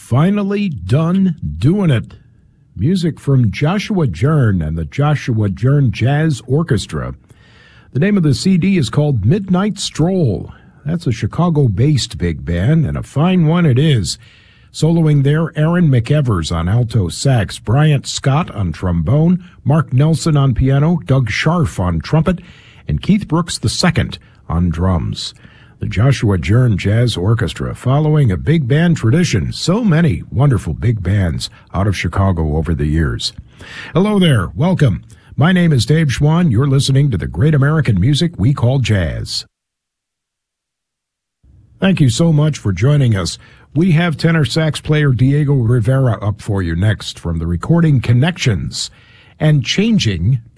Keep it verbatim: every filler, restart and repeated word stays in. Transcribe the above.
Finally done doing it. Music from Joshua Jern and the Joshua Jern Jazz Orchestra. The name of the C D is called Midnight Stroll. That's a Chicago-based big band, and a fine one it is. Soloing there, Aaron McEvers on alto sax, Bryant Scott on trombone, Mark Nelson on piano, Doug Scharf on trumpet, and Keith Brooks the Second on drums. The Joshua Jern Jazz Orchestra, following a big band tradition. So many wonderful big bands out of Chicago over the years. Hello there. Welcome. My name is Dave Schwann. You're listening to the great American music we call jazz. Thank you so much for joining us. We have tenor sax player Diego Rivera up for you next from the recording Connections and Changing